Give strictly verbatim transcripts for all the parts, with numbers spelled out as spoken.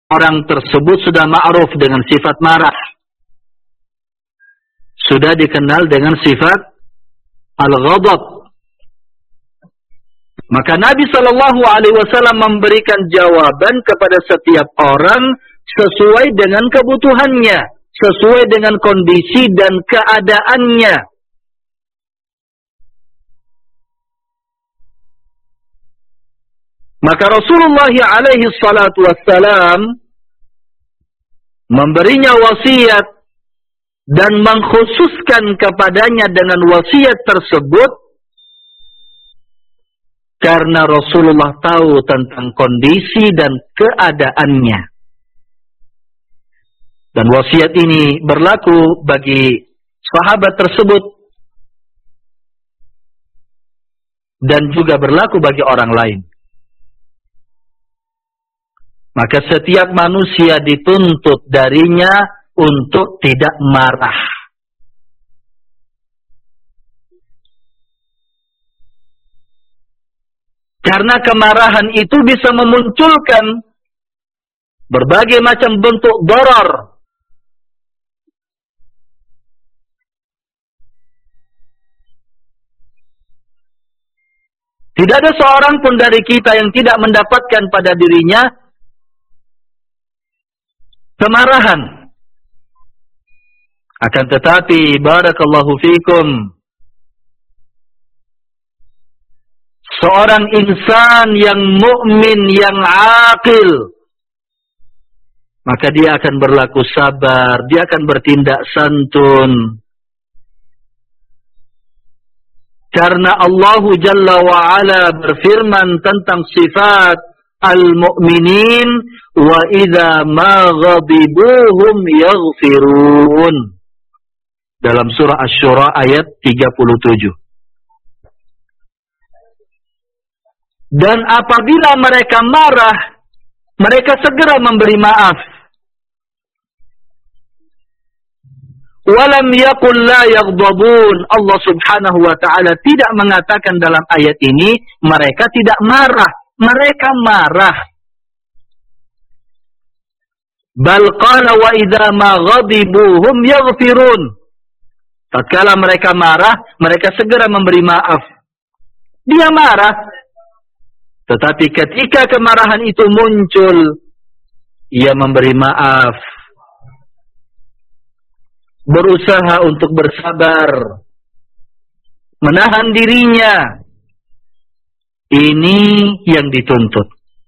orang tersebut sudah ma'ruf dengan sifat marah. Sudah dikenal dengan sifat al-ghadab. Maka Nabi sallallahu alaihi wasallam memberikan jawaban kepada setiap orang sesuai dengan kebutuhannya, sesuai dengan kondisi dan keadaannya. Maka Rasulullah alaihi salatu wassalam memberinya wasiat dan mengkhususkan kepadanya dengan wasiat tersebut karena Rasulullah tahu tentang kondisi dan keadaannya. Dan wasiat ini berlaku bagi sahabat tersebut dan juga berlaku bagi orang lain. Maka setiap manusia dituntut darinya untuk tidak marah. Karena kemarahan itu bisa memunculkan berbagai macam bentuk darar. Tidak ada seorang pun dari kita yang tidak mendapatkan pada dirinya kemarahan. Akan tetapi, barakallahu fikum, seorang insan yang mukmin, yang aqil, maka dia akan berlaku sabar, dia akan bertindak santun. Karena Allah Jalla wa'ala berfirman tentang sifat al-mu'minin, wa idza ma ghadibuhum yaghfirun. Dalam surah Asy-Syura ayat tiga puluh tujuh. Dan apabila mereka marah, mereka segera memberi maaf. Walam yaqul la yaghdabun. Allah Subhanahu wa taala tidak mengatakan dalam ayat ini mereka tidak marah, mereka marah. Bal qala wa idza ma ghadibuhum yaghfirun. Tatkala mereka marah, mereka segera memberi maaf. Dia marah, tetapi ketika kemarahan itu muncul, ia memberi maaf. Berusaha untuk bersabar, menahan dirinya. Ini yang dituntut.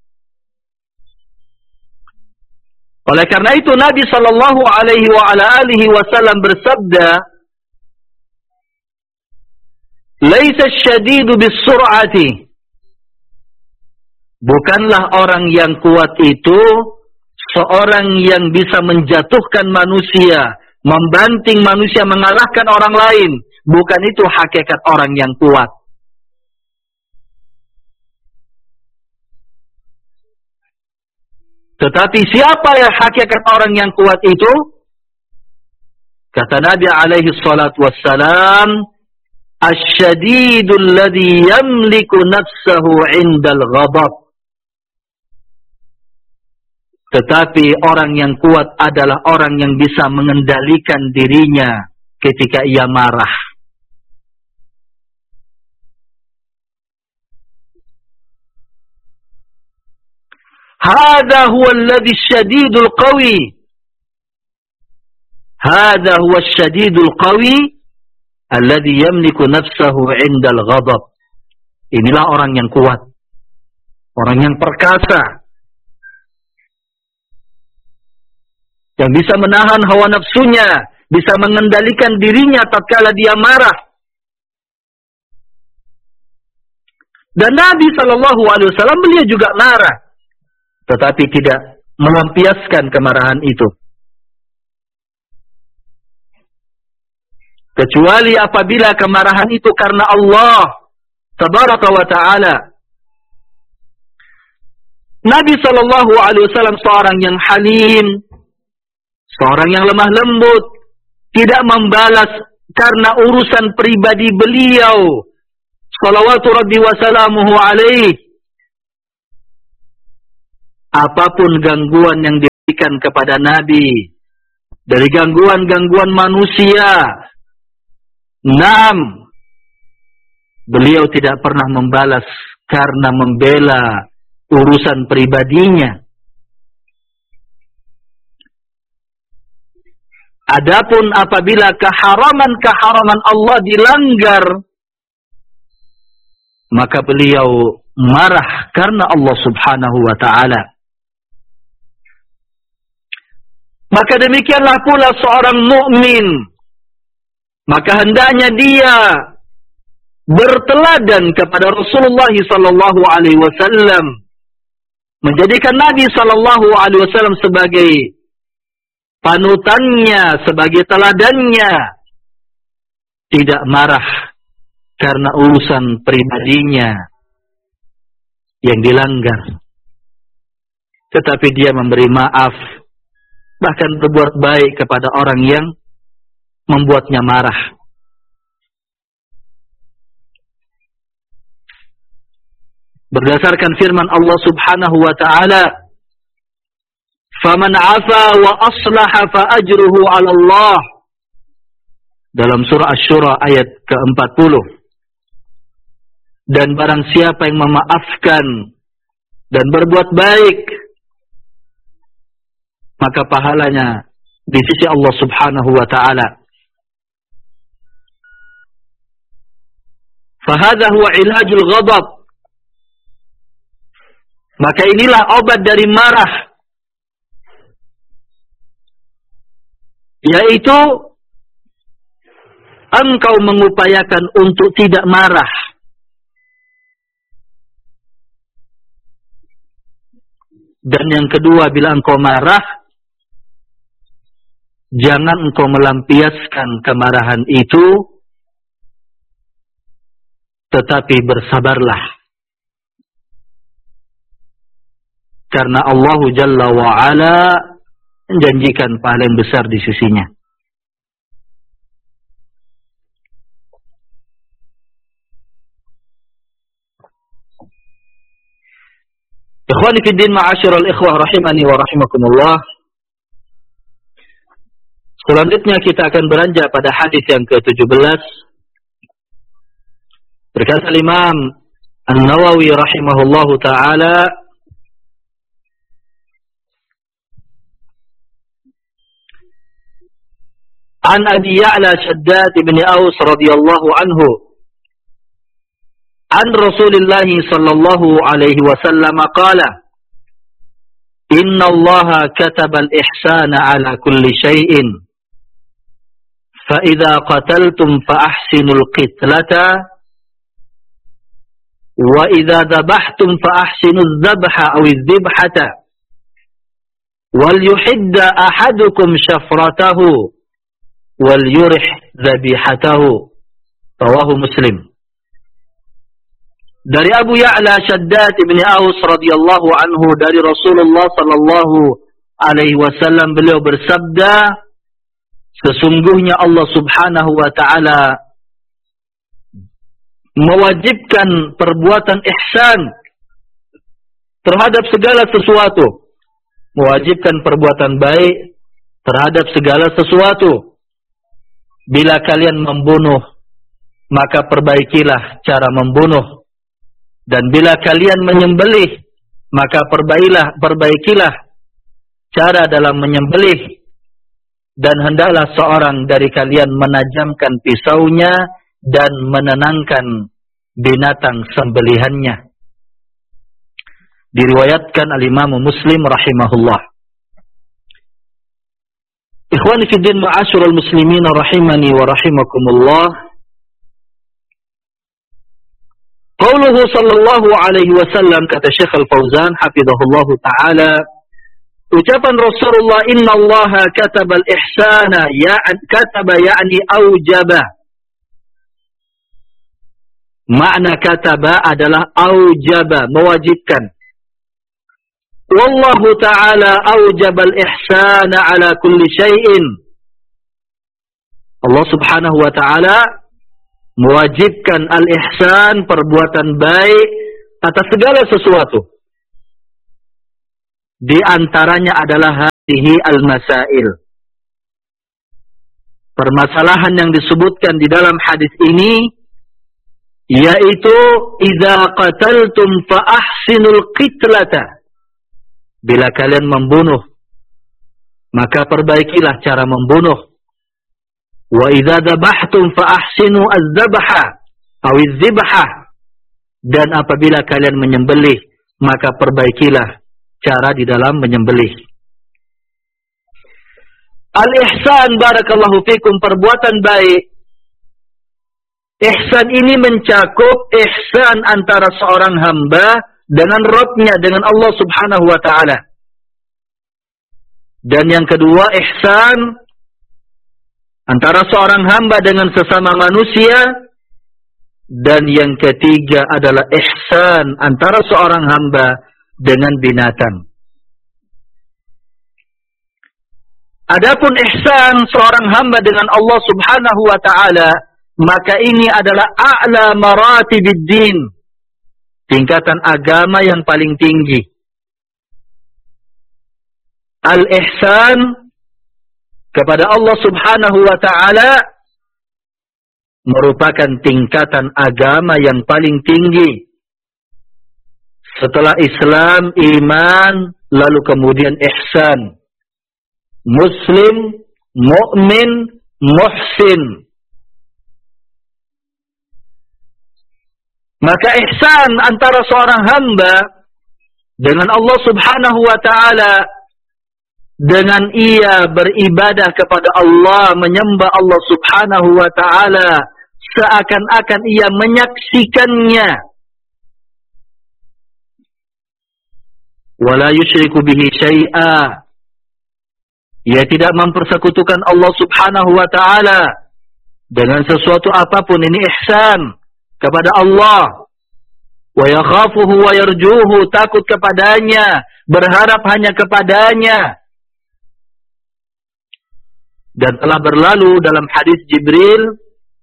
Oleh karena itu Nabi sallallahu alaihi wa ala alihi wasallam bersabda, "Laisa asy-syadidu bis-sur'ati." Bukanlah orang yang kuat itu seorang yang bisa menjatuhkan manusia, membanting manusia, mengalahkan orang lain. Bukan itu hakikat orang yang kuat. Tetapi siapa yang hakikat orang yang kuat itu? Kata Nabi alaihi salatu wassalam, "Asy-syadidul ladzi yamliku nafsahu 'indal ghadab." Tetapi orang yang kuat adalah orang yang bisa mengendalikan dirinya ketika ia marah. Hadza huwa alladhi syadidul qawi. Hadza huwa syadidul qawi alladhi yamliku nafsahu 'indal ghadab. Inilah orang yang kuat. Orang yang perkasa. Yang bisa menahan hawa nafsunya, bisa mengendalikan dirinya tatkala dia marah. Dan Nabi sallallahu alaihi wasallam beliau juga marah, tetapi tidak melampiaskan kemarahan itu. Kecuali apabila kemarahan itu karena Allah tabaraka wa ta'ala. Nabi sallallahu alaihi wasallam seorang yang halim, seorang yang lemah lembut, tidak membalas karena urusan pribadi beliau. Salawatu Rabbi wa salamuhu alaihi. Apapun gangguan yang berikan kepada Nabi dari gangguan-gangguan manusia. Naam, beliau tidak pernah membalas karena membela urusan pribadinya. Adapun apabila keharaman-keharaman Allah dilanggar, maka beliau marah karena Allah Subhanahu wa ta'ala. Maka demikianlah pula seorang mukmin, maka hendaknya dia berteladan kepada Rasulullah sallallahu alaihi wasallam, menjadikan Nabi sallallahu alaihi wasallam sebagai panutannya, sebagai teladannya, tidak marah karena urusan pribadinya yang dilanggar, tetapi dia memberi maaf, bahkan berbuat baik kepada orang yang membuatnya marah. Berdasarkan firman Allah Subhanahu wa ta'ala, "Faman 'afa wa aslaha fa ajruhu 'ala Allah." Dalam surah Asy-Syura ayat keempat puluh. Dan barang siapa yang memaafkan dan berbuat baik, maka pahalanya di sisi Allah Subhanahu wa ta'ala. Fahadha huwa ilajul ghadab. Maka inilah obat dari marah, yaitu engkau mengupayakan untuk tidak marah. Dan yang kedua, bila engkau marah, jangan engkau melampiaskan kemarahan itu, tetapi bersabarlah. Karena Allah Jalla wa'ala menjanjikan pahala yang besar di sisinya. Ikhwani fi din, ma'asyiral ikhwah rahimani wa rahimakumullah. Selanjutnya kita akan beranjak pada hadis yang ke tujuh belas. Berkata Imam An-Nawawi rahimahullahu ta'ala, An Abi Ya'la Shaddad bin Aus radhiyallahu anhu an Rasulillah sallallahu alaihi wasallam qala, Inna Allah kataba al-ihsana ala kulli shay'in, fa idza qataltum fa ahsinul qitlata, wa idza dhabhtum fa ahsinuz dhabha aw adh-dhibhata, wal yuhidda ahadukum shafratahu wal yurih dzabihatahu. Rawahu Muslim. Dari Abu Ya'la Shaddad bin Aus radhiyallahu anhu, dari Rasulullah sallallahu alaihi wasallam, beliau bersabda, sesungguhnya Allah Subhanahu wa ta'ala mewajibkan perbuatan ihsan terhadap segala sesuatu, mewajibkan perbuatan baik terhadap segala sesuatu. Bila kalian membunuh, maka perbaikilah cara membunuh. Dan bila kalian menyembelih, maka perbaikilah, perbaikilah cara dalam menyembelih. Dan hendaklah seorang dari kalian menajamkan pisaunya dan menenangkan binatang sembelihannya. Diriwayatkan al-Imam Muslim rahimahullah. Ikhwani fi din, ma'asyiral muslimin rahimani wa rahimakumullah. Qauluhu sallallahu alaihi wasallam, kata Syekh Al-Fauzan hafizahullahu taala, ucapan Rasulullah, inna Allah kataba al-ihsana, ya kataba yakni aujaba. Makna kataba adalah aujaba, mewajibkan. Wallahu ta'ala aujaba al-ihsana ala kulli syai'in. Allah Subhanahu wa ta'ala mewajibkan al-ihsan, perbuatan baik atas segala sesuatu. Di antaranya adalah hadhihi al-masail. Permasalahan yang disebutkan di dalam hadis ini, yaitu idza qataltum fa ahsinul qitlata. Bila kalian membunuh, maka perbaikilah cara membunuh. Wa idza dzabhtum fa ahsinu az-zabha aw az-zibha. Dan apabila kalian menyembelih, maka perbaikilah cara di dalam menyembelih. Al-ihsan, barakallahu fikum, perbuatan baik. Ihsan ini mencakup ihsan antara seorang hamba dengan Rabbnya, dengan Allah subhanahu wa ta'ala. Dan yang kedua, ihsan antara seorang hamba dengan sesama manusia. Dan yang ketiga adalah ihsan antara seorang hamba dengan binatang. Adapun ihsan seorang hamba dengan Allah subhanahu wa ta'ala, maka ini adalah a'la maratibid din, tingkatan agama yang paling tinggi. Al-ihsan kepada Allah subhanahu wa ta'ala merupakan tingkatan agama yang paling tinggi. Setelah Islam, iman, lalu kemudian ihsan. Muslim, mukmin, muhsin. Maka ihsan antara seorang hamba dengan Allah subhanahu wa ta'ala, dengan ia beribadah kepada Allah, menyembah Allah subhanahu wa ta'ala, seakan-akan ia menyaksikannya. Wala yusyriku bihi syai'a. Ia tidak mempersekutukan Allah subhanahu wa ta'ala dengan sesuatu apapun. Ini ihsan kepada Allah. Wa yakhafuhu wa yarjuhu, takut kepadanya, berharap hanya kepadanya. Dan telah berlalu dalam hadis Jibril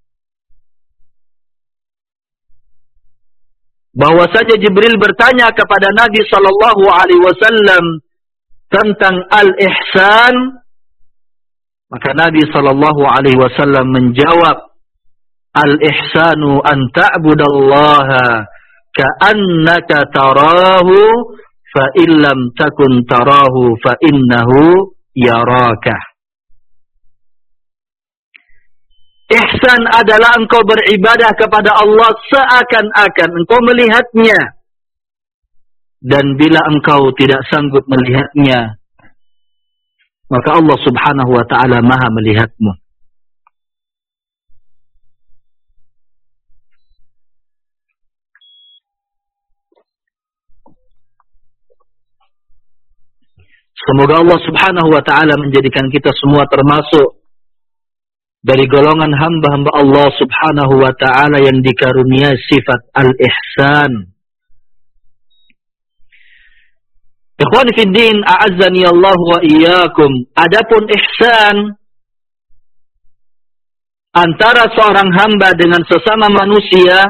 bahwasanya Jibril bertanya kepada Nabi sallallahu alaihi wasallam tentang al-ihsan, maka Nabi sallallahu alaihi wasallam menjawab, al-ihsanu an ta'budallaha ka'annaka tarahu fa illam takun tarahu fa innahu yaraka. Ihsan adalah engkau beribadah kepada Allah seakan-akan engkau melihatnya. Dan bila engkau tidak sanggup melihatnya, maka Allah subhanahu wa ta'ala maha melihatmu. Semoga Allah subhanahu wa ta'ala menjadikan kita semua termasuk dari golongan hamba-hamba Allah subhanahu wa ta'ala yang dikaruniai sifat al-ihsan. Ikhwan fiddin, a'azzani Allah wa iyyakum. Adapun ihsan antara seorang hamba dengan sesama manusia,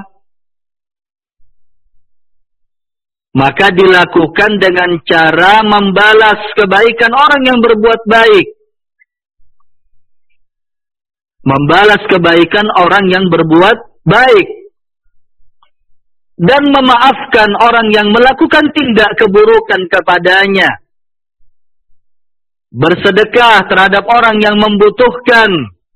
maka dilakukan dengan cara membalas kebaikan orang yang berbuat baik. Membalas kebaikan orang yang berbuat baik. Dan memaafkan orang yang melakukan tindak keburukan kepadanya. Bersedekah terhadap orang yang membutuhkan.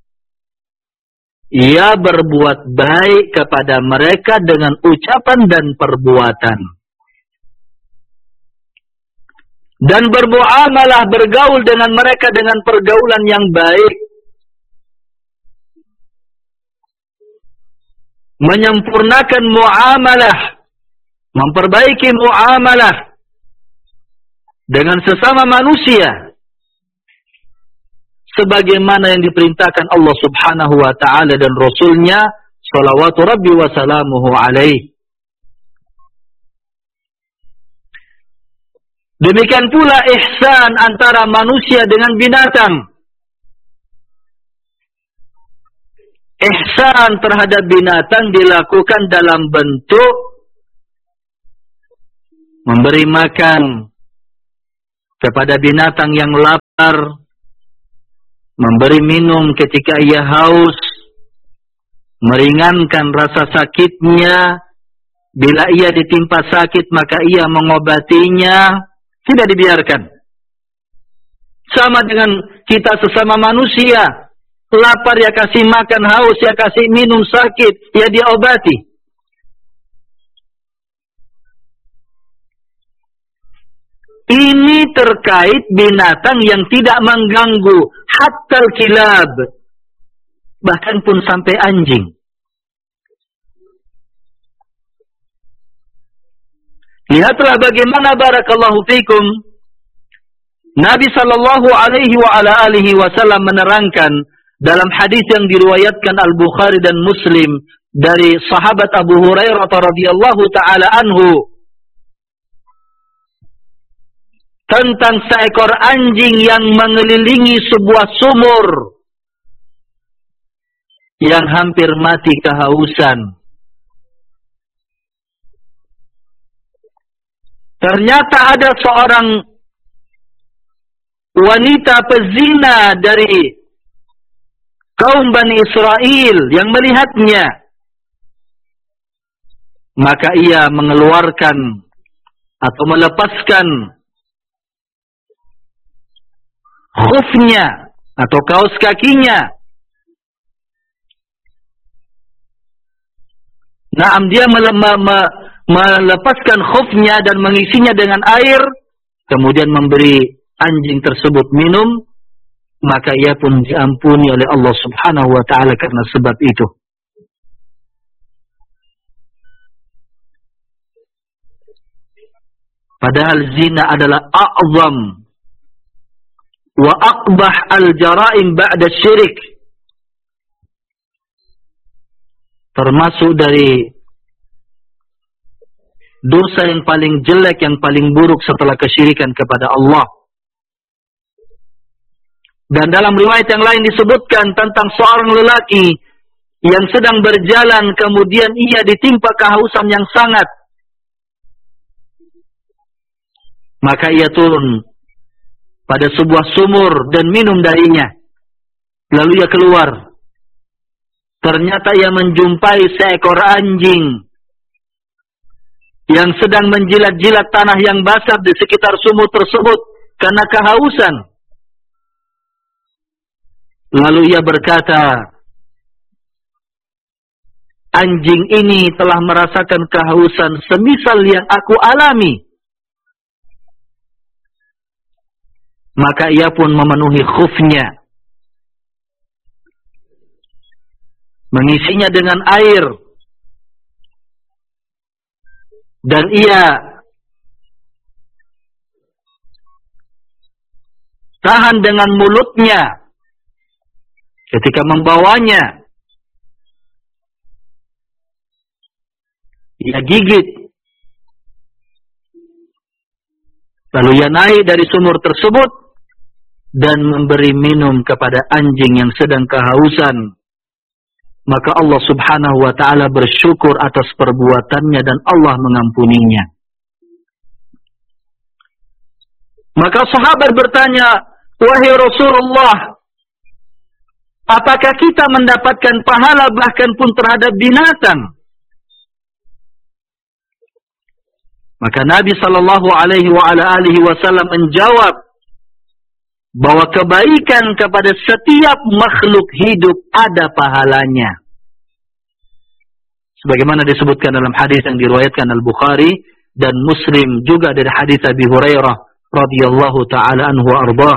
Ia berbuat baik kepada mereka dengan ucapan dan perbuatan. Dan bermuamalah, bergaul dengan mereka dengan pergaulan yang baik. Menyempurnakan muamalah, memperbaiki muamalah dengan sesama manusia sebagaimana yang diperintahkan Allah subhanahu wa ta'ala dan Rasulnya salawatu rabbi wa salamuhu alaih. Demikian pula ihsan antara manusia dengan binatang. Ihsan terhadap binatang dilakukan dalam bentuk memberi makan, kepada binatang yang lapar, memberi minum ketika ia haus, meringankan rasa sakitnya. Bila ia ditimpa sakit, maka ia mengobatinya. Tidak dibiarkan. Sama dengan kita sesama manusia. Lapar ya kasih makan, haus ya kasih minum, sakit ya diobati. Ini terkait binatang yang tidak mengganggu. Hattal kilab. Bahkan pun sampai anjing. Lihatlah bagaimana barakallahu fikum Nabi sallallahu alaihi wa ala alihi wasallam menerangkan dalam hadis yang diriwayatkan Al-Bukhari dan Muslim dari sahabat Abu Hurairah radhiyallahu taala anhu tentang seekor anjing yang mengelilingi sebuah sumur yang hampir mati kehausan. Ternyata ada seorang wanita pezina dari kaum Bani Israel yang melihatnya. Maka ia mengeluarkan atau melepaskan khufnya atau kaos kakinya. Naam, dia melepaskan khufnya dan mengisinya dengan air, kemudian memberi anjing tersebut minum, maka ia pun diampuni oleh Allah Subhanahu wa taala karena sebab itu. Padahal zina adalah a'zam wa aqbah al-jara'im ba'da syirik. Termasuk dari dosa yang paling jelek, yang paling buruk setelah kesyirikan kepada Allah. Dan dalam riwayat yang lain disebutkan tentang seorang lelaki yang sedang berjalan, kemudian ia ditimpa kehausan yang sangat. Maka ia turun pada sebuah sumur dan minum darinya. Lalu ia keluar. Ternyata ia menjumpai seekor anjing yang sedang menjilat-jilat tanah yang basah di sekitar sumur tersebut karena kehausan. Lalu ia berkata, anjing ini telah merasakan kehausan semisal yang aku alami. Maka ia pun memenuhi khufnya, mengisinya dengan air, dan ia tahan dengan mulutnya ketika membawanya. Ia gigit. Lalu ia naik dari sumur tersebut dan memberi minum kepada anjing yang sedang kehausan. Maka Allah Subhanahu wa taala bersyukur atas perbuatannya dan Allah mengampuninya. Maka sahabat bertanya, wahai Rasulullah, apakah kita mendapatkan pahala bahkan pun terhadap binatang? Maka Nabi sallallahu alaihi wa ala alihi wasallam menjawab bahwa kebaikan kepada setiap makhluk hidup ada pahalanya. Sebagaimana disebutkan dalam hadis yang diriwayatkan Al-Bukhari dan Muslim, juga dari hadis Abi Hurairah radhiyallahu taala anhu arba.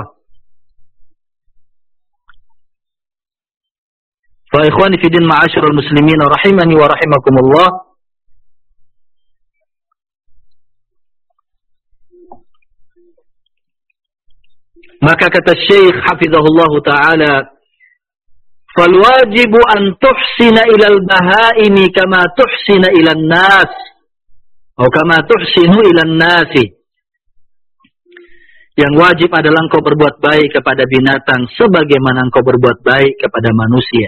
Fa ikhwani fi din ma'asyiral muslimin rahimani wa rahimakumullah. Maka kata Syekh hafizahullah ta'ala, falwajibu an tuhsina ilal bahaimi kama tuhsina ilan nas, atau kama tuhsinu ilan nasi. Yang wajib adalah engkau berbuat baik kepada binatang sebagaimana engkau berbuat baik kepada manusia.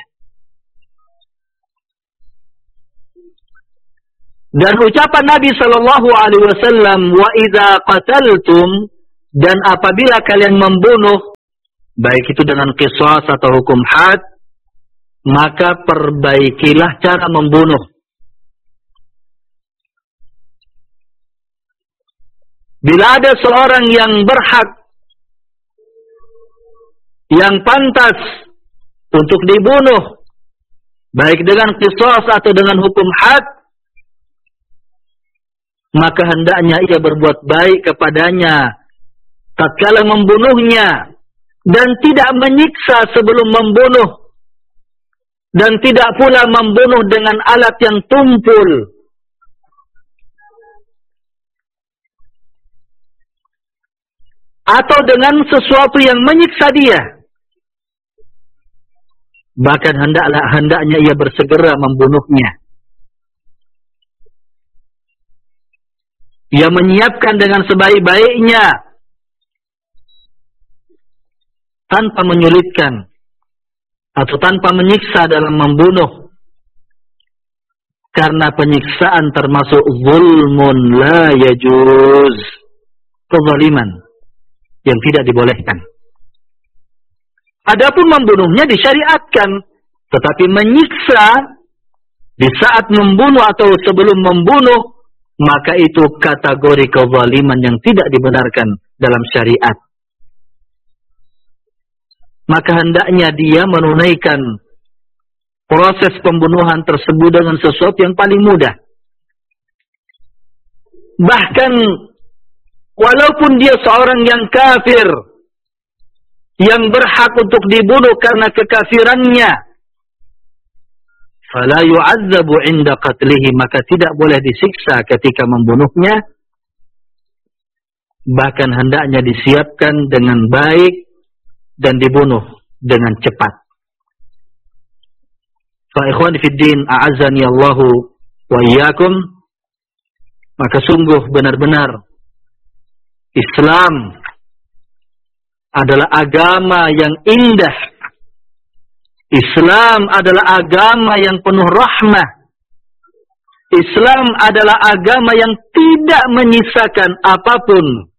Dan ucapan Nabi sallallahu alaihi wasallam, wa idza qataltum, Dan apabila kalian membunuh, baik itu dengan qisas atau hukum had, maka perbaikilah cara membunuh. Bila ada seorang yang berhak, yang pantas untuk dibunuh, baik dengan qisas atau dengan hukum had, maka hendaknya ia berbuat baik kepadanya tatkala membunuhnya, dan tidak menyiksa sebelum membunuh, dan tidak pula membunuh dengan alat yang tumpul, atau dengan sesuatu yang menyiksa dia. Bahkan hendaklah hendaknya ia bersegera membunuhnya. Ia menyiapkan dengan sebaik-baiknya, tanpa menyulitkan atau tanpa menyiksa dalam membunuh, karena penyiksaan termasuk zulmun la yajuz, kezaliman yang tidak dibolehkan. Adapun membunuhnya disyariatkan, tetapi menyiksa di saat membunuh atau sebelum membunuh, maka itu kategori kezaliman yang tidak dibenarkan dalam syariat. Maka hendaknya dia menunaikan proses pembunuhan tersebut dengan sesuatu yang paling mudah. Bahkan walaupun dia seorang yang kafir, yang berhak untuk dibunuh karena kekafirannya, fala yu'azzabu 'inda qatlihi, maka tidak boleh disiksa ketika membunuhnya. Bahkan hendaknya disiapkan dengan baik dan dibunuh dengan cepat. Fa ikhwani fid din, a'azzani Allahu wa iyyakum, maka sungguh benar-benar Islam adalah agama yang indah. Islam adalah agama yang penuh rahmah. Islam adalah agama yang tidak menyisakan apapun,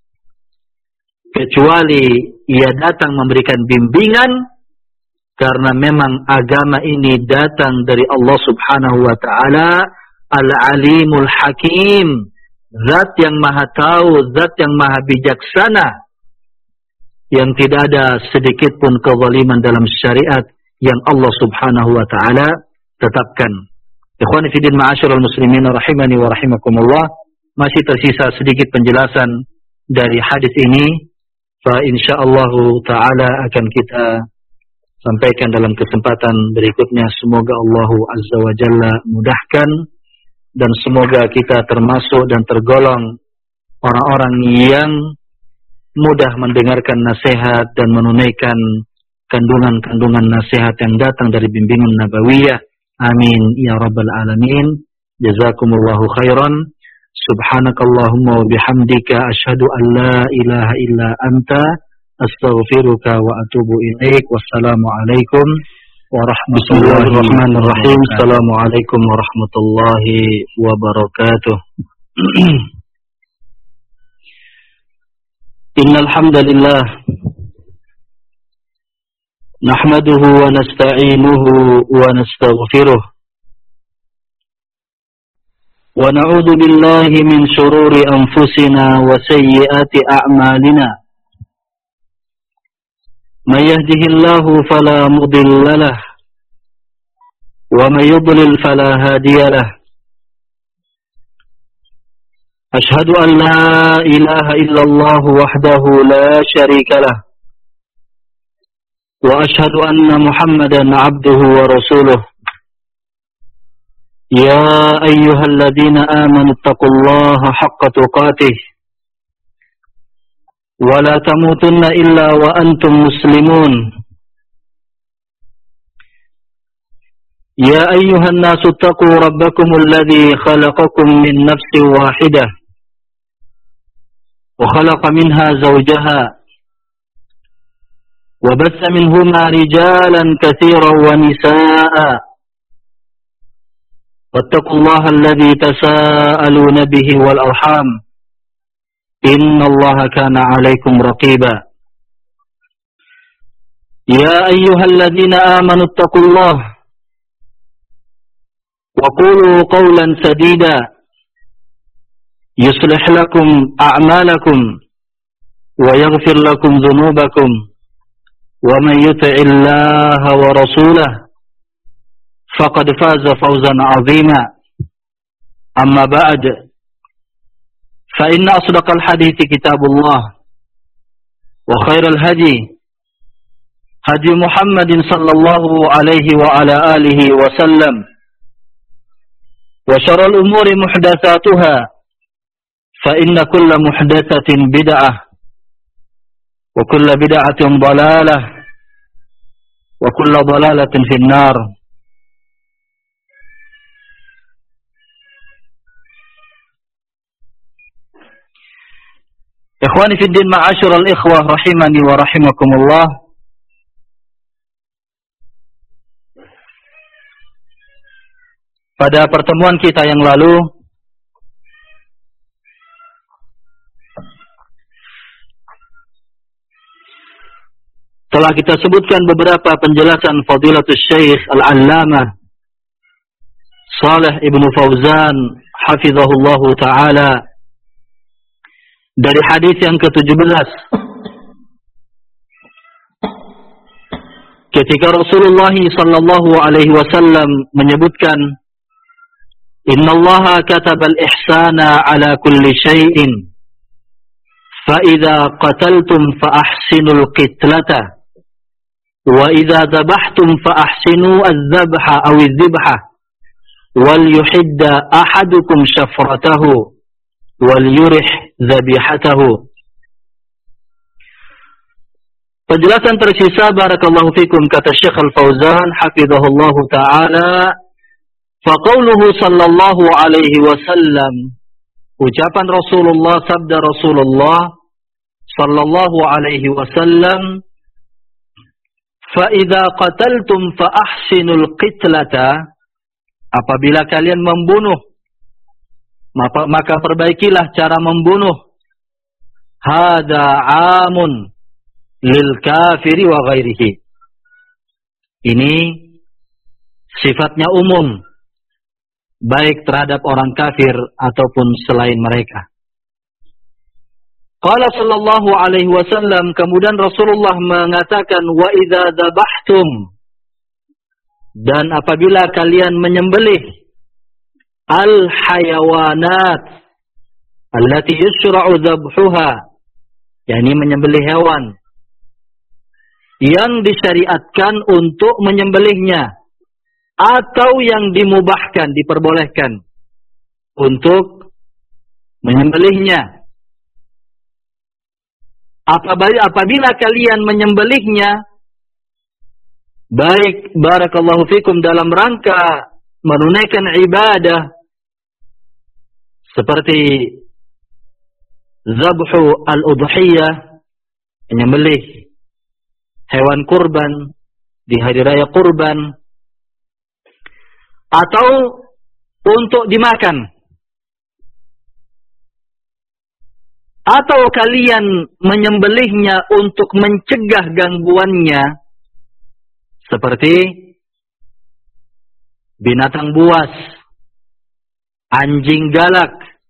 kecuali ia datang memberikan bimbingan, karena memang agama ini datang dari Allah Subhanahu wa ta'ala, Al-Alimul Hakim, Zat yang maha tahu, Zat yang maha bijaksana, yang tidak ada sedikit pun kezaliman dalam syariat yang Allah Subhanahu wa ta'ala tetapkan. Ikhwani fi din, ma'asyiral muslimin rahimani wa rahimakumullah, masih tersisa sedikit penjelasan dari hadis ini. Fa insyaallah ta'ala akan kita sampaikan dalam kesempatan berikutnya. Semoga Allah Azza wa Jalla mudahkan, dan semoga kita termasuk dan tergolong orang-orang yang mudah mendengarkan nasihat dan menunaikan kandungan-kandungan nasihat yang datang dari bimbingan nabawiyah. Amin ya rabbal alamin. Jazakumullahu khairan. Subhanakallahumma wa bihamdika asyhadu an la ilaha illa anta astaghfiruka wa atubu ilaik. Wassalamu alaikum warahmatullahi wabarakatuh. Assalamualaikum warahmatullahi wabarakatuh. Innal hamdalillah nahmaduhu wa nasta'inuhu wa nastaghfiruh wa na'udzu billahi min shururi anfusina wa sayyiati a'malina. May yahdihillahu fala mudilla lahu wa may yudlil fala hadiya lahu. Ashhadu an la ilaha illallah wahdahu la sharika lahu wa ashhadu anna Muhammadan 'abduhu wa rasuluh. Ya ayyuhalladzina amanu taqullaha haqqa tuqatih wa la tamutunna illa wa antum muslimun. Ya ayyuhan nasu taqu rabbakumul ladzi khalaqakum min nafsin wahidah wa khalaqa minha zawjaha wa bassa minhuma rijalan katsiran wa nisaa'a. واتقوا الله الذي تساءلون به والأرحام innallaha kana 'alaikum raqiba. Ya ayyuhalladzina amanu taqullaha wa qulu qawlan sadida yuslih lakum a'malakum wa yaghfir lakum dhunubakum wa man yuti'illaha wa rasulahu faqad faza fawzan 'azima. Amma ba'd, fa inna asdaqal hadithi kitabullah wa khairal hadi hadi Muhammadin sallallahu alaihi wa ala alihi wa sallam wa syarrul umuri muhdatsatuha fa inna kulla muhdatsatin bid'ah wa kulla bid'atin dhalalah wa kulla dhalalatin finnar. Ikhwani fi din, ma'asyiral ikhwah rahimani wa rahimakumullah. Pada pertemuan kita yang lalu telah kita sebutkan beberapa penjelasan Fadilatul Syekh Al-Allamah Shalih Ibnu Fauzan hafizahullahu taala dari hadis yang ke tujuh belas, ketika Rasulullah sallallahu alaihi wasallam menyebutkan, innallaha katabal ihsana ala kulli syai'in fa idza qataltum fa ahsinul qitlata wa idza dhabhtum fa ahsinu adh-dhabha aw adh-dhibha wal yuhidda ahadukum shafratahu wal yurih zabihatahu. Penjelasan tersisa barakallahu fikum, kata Syekh Al-Fauzan hafizahullahu taala, fa qauluhu sallallahu alaihi wasallam, ucapan Rasulullah, sabda Rasulullah sallallahu alaihi wasallam, fa idza qataltum fa ahsinul qitlata, apabila kalian membunuh maka, maka perbaikilah cara membunuh. Hada amun lil kafiri wa ghairihi. Ini sifatnya umum, baik terhadap orang kafir ataupun selain mereka. Qala sallallahu alaihi wasallam, kemudian Rasulullah mengatakan, wa idza dzabhtum, dan apabila kalian menyembelih al-hayawanat allati yushra'u dzabhuha, yakni menyembelih hewan yang disyariatkan untuk menyembelihnya atau yang dimubahkan, diperbolehkan untuk menyembelihnya. Apabila, apabila kalian menyembelihnya, baik barakallahu fikum dalam rangka menunaikan ibadah seperti zabhu al-udhiyah, menyembelih hewan kurban di hari raya kurban, atau untuk dimakan, atau kalian menyembelihnya untuk mencegah gangguannya seperti binatang buas, anjing galak,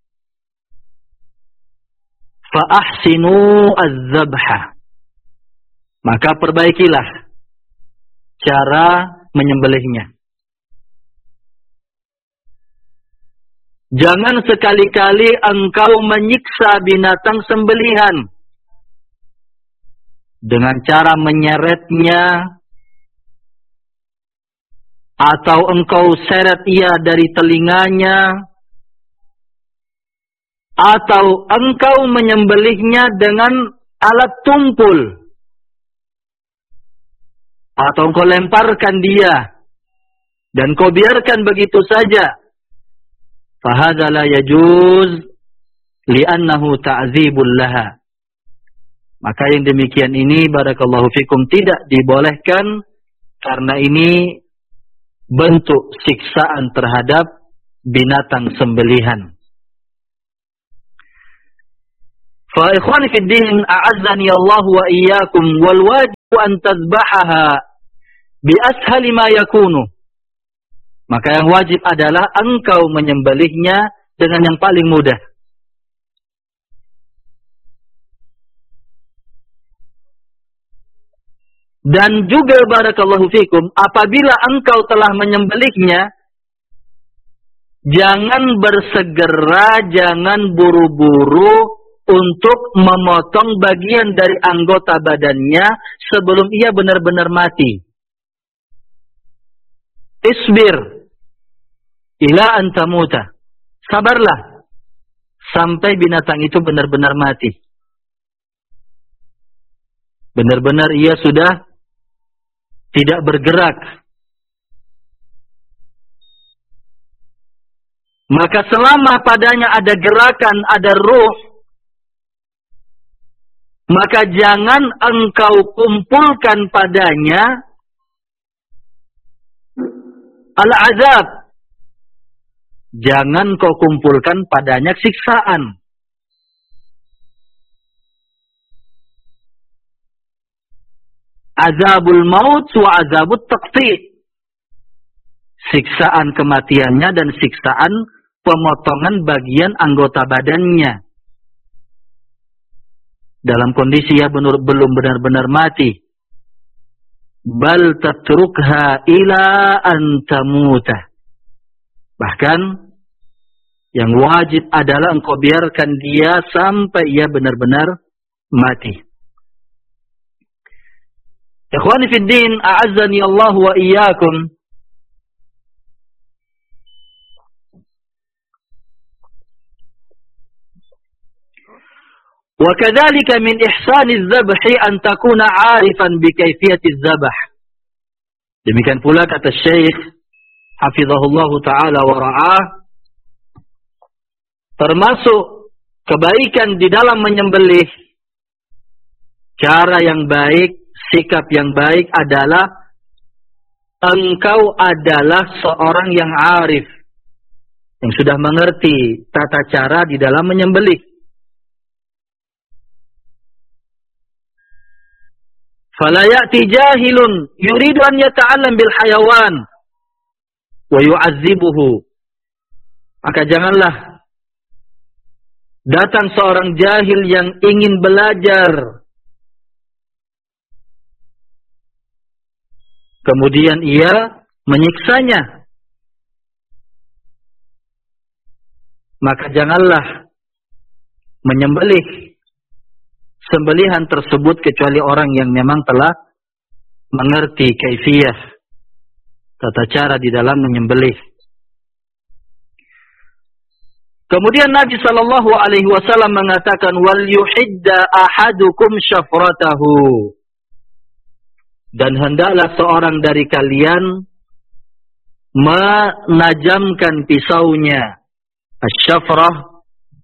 fa ahsinu az-zabha, maka perbaikilah cara menyembelihnya. Jangan sekali-kali engkau menyiksa binatang sembelihan dengan cara menyeretnya, atau engkau seret ia dari telinganya, atau engkau menyembelihnya dengan alat tumpul, atau engkau lemparkan dia dan kau biarkan begitu saja. Fahadha la yajuz li'annahu ta'zibul laha. Maka yang demikian ini barakallahu fikum tidak dibolehkan, karena ini bentuk siksaan terhadap binatang sembelihan. Fa ikhwani fid din, a'azzani Allah wa iyyakum, wal wajib an tadhbahaha bi ashali ma yakunu. Maka yang wajib adalah engkau menyembelihnya dengan yang paling mudah. Dan juga barakallahu fikum, apabila engkau telah menyembelihnya, jangan bersegera, jangan buru-buru untuk memotong bagian dari anggota badannya sebelum ia benar-benar mati. Isbir ila an tamuta. Sabarlah sampai binatang itu benar-benar mati. Benar-benar ia sudah tidak bergerak. Maka selama padanya ada gerakan, ada ruh, maka jangan engkau kumpulkan padanya al-azab. Jangan kau kumpulkan padanya siksaan. Azabul maut wa azabut taqti'. Siksaan kematiannya dan siksaan pemotongan bagian anggota badannya. Dalam kondisi ia benar, belum benar-benar mati. Bal tatrukha ila an tamuta. Bahkan yang wajib adalah engkau biarkan dia sampai ia benar-benar mati. Ikhwani fid din, a'azzani Allah wa iyyakum. Wa kadzalika min ihsaniz zabhi an takuna 'arifan bi kayfiyatiz zabh. Demikian pula kata Syekh hafizahullah taala wa ra'ah, termasuk kebaikan di dalam menyembelih, cara yang baik, sikap yang baik adalah engkau adalah seorang yang arif, yang sudah mengerti tata cara di dalam menyembelih. Fala ya'ti jahilun yuridu an yata'allam bil hayawan wa yu'azzibuhu. Maka janganlah datang seorang jahil yang ingin belajar, kemudian ia menyiksanya. Maka janganlah menyembelih sembelihan tersebut kecuali orang yang memang telah mengerti kaifiyah, tata cara di dalam menyembelih. Kemudian Nabi sallallahu alaihi wasallam mengatakan, wal yuhidda ahadukum syafratahu. Dan hendaklah seorang dari kalian menajamkan pisaunya. Asy-syafrah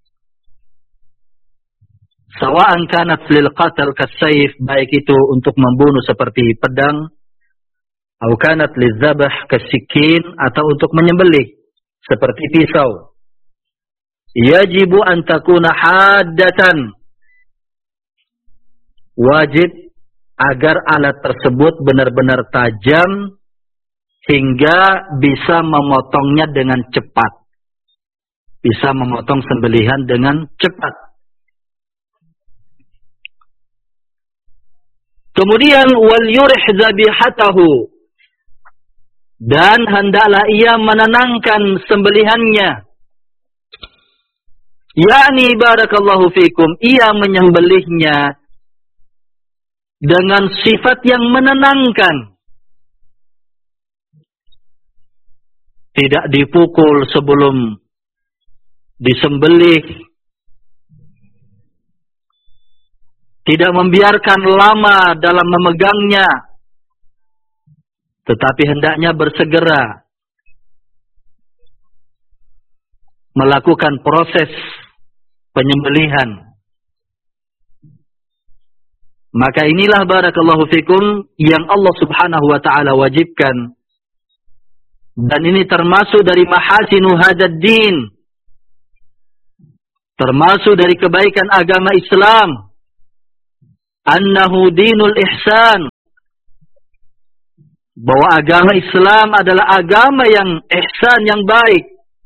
sawa'an kanat lil qatl kasayf, baik itu untuk membunuh seperti pedang, atau kanat lizabah kasikin, atau untuk menyembelih seperti pisau. Yajibu an takuna haddatan. Wajib agar alat tersebut benar-benar tajam hingga bisa memotongnya dengan cepat. Bisa memotong sembelihan dengan cepat. Kemudian wal yurih zabihatahu, dan hendaklah ia menenangkan sembelihannya. Yakni barakallahu fikum, ia menyembelihnya dengan sifat yang menenangkan. Tidak dipukul sebelum disembelih. Tidak membiarkan lama dalam memegangnya, tetapi hendaknya bersegera melakukan proses penyembelihan. Maka inilah barakallahu fikum yang Allah subhanahu wa ta'ala wajibkan. Dan ini termasuk dari mahasinu hadzal din. termasuk dari kebaikan agama Islam, annahu dinul ihsan, bahwa agama Islam adalah agama yang ihsan, yang baik,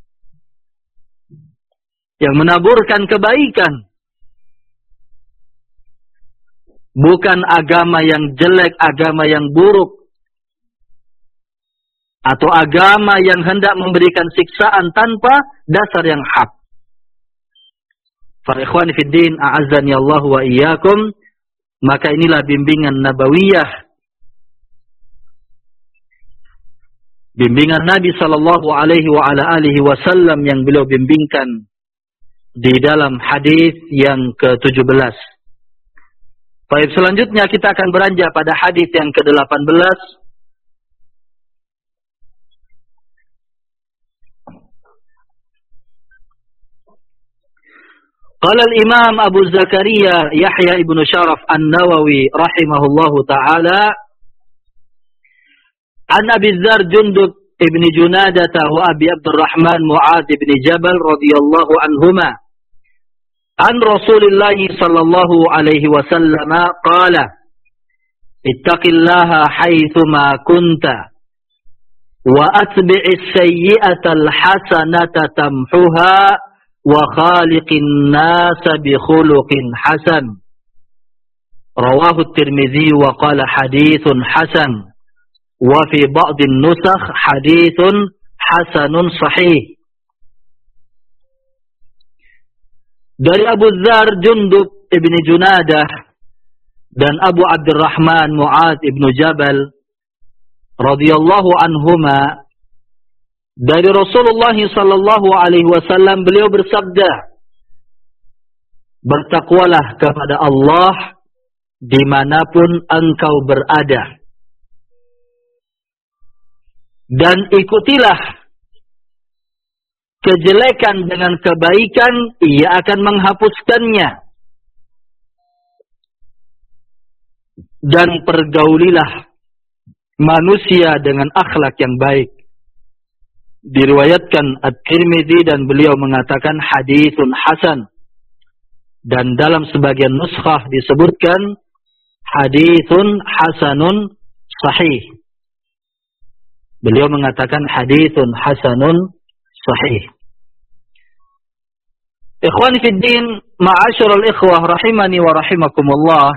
yang menaburkan kebaikan. Bukan agama yang jelek, agama yang buruk, atau agama yang hendak memberikan siksaan tanpa dasar yang hak. Para ikhwani fid din, a'azzani Allah wa iyyakum, maka inilah bimbingan nabawiyah, bimbingan Nabi sallallahu alaihi wa ala alihi wasallam yang beliau bimbingkan di dalam hadis yang ke tujuh belas. Baik, selanjutnya kita akan beranjak pada hadis yang ke delapan belas. Qala al-Imam Abu Zakaria Yahya ibn Sharaf An-Nawawi rahimahullahu ta'ala, an Abi Dzar Jundub ibn Junadah wa Abi Abdurrahman Mu'adz ibn Jabal radhiyallahu anhuma an Rasulillah sallallahu alaihi wasallam qala ittaqillaha haitsuma kunta wa atbi'is sayyi'ata al-hasanata tamhuha wa khaliqin nasa bi khuluqin hasan. Rawahu at-Tirmidzi wa qala haditsun hasan wa fi ba'd an-nusakh haditsun hasanun sahih. Dari Abu Dzar Jundub ibn Junadah dan Abu Abdurrahman Mu'adz ibn Jabal radhiyallahu anhuma, dari Rasulullah sallallahu alaihi wasallam beliau bersabda, bertakwalah kepada Allah dimanapun engkau berada, dan ikutilah kejelekan dengan kebaikan, ia akan menghapuskannya. Dan pergaulilah manusia dengan akhlak yang baik. Diriwayatkan At-Tirmidzi dan beliau mengatakan haditsun hasan. Dan dalam sebagian nuskhah disebutkan haditsun hasanun sahih. Beliau mengatakan haditsun hasanun sahih. Ikhwani fid din, ma'asyiral ikhwah rahimani wa rahimakumullah.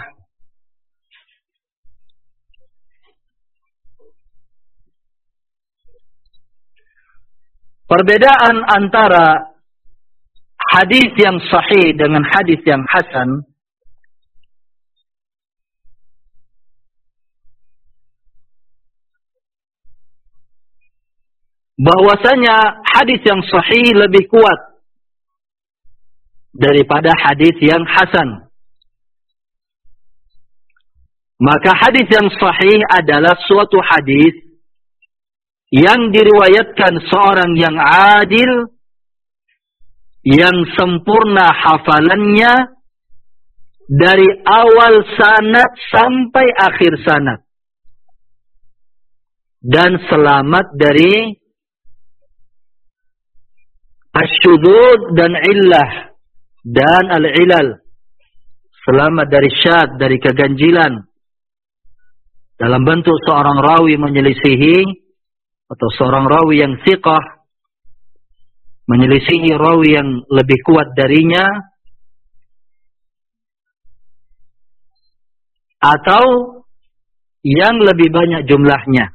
Perbedaan antara hadis yang sahih dengan hadis yang hasan bahwasanya hadis yang sahih lebih kuat daripada hadis yang hasan. Maka hadis yang sahih adalah suatu hadis yang diriwayatkan seorang yang adil, yang sempurna hafalannya dari awal sanad sampai akhir sanad, dan selamat dari asyudud dan illah dan al-ilal, selamat dari syad, dari keganjilan, dalam bentuk seorang rawi menyelisihi, atau seorang rawi yang thiqah menyelisihi rawi yang lebih kuat darinya, atau yang lebih banyak jumlahnya,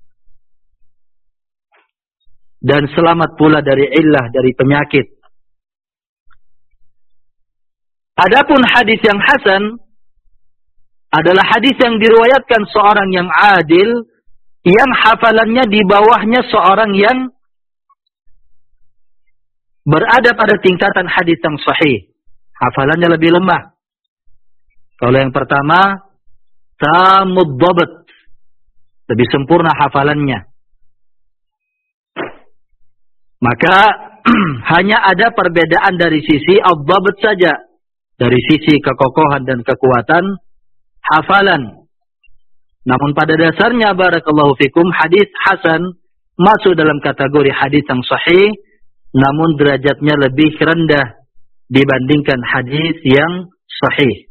dan selamat pula dari illah, dari penyakit. Adapun hadis yang hasan adalah hadis yang diriwayatkan seorang yang adil, yang hafalannya di bawahnya seorang yang berada pada tingkatan hadis yang sahih. Hafalannya lebih lemah. Kalau yang pertama, tamud dhabt, lebih sempurna hafalannya. Maka hanya ada perbedaan dari sisi ad-dhabt saja, dari sisi kekokohan dan kekuatan hafalan. Namun pada dasarnya barakallahu fikum, hadis hasan masuk dalam kategori hadis yang sahih, namun derajatnya lebih rendah dibandingkan hadis yang sahih.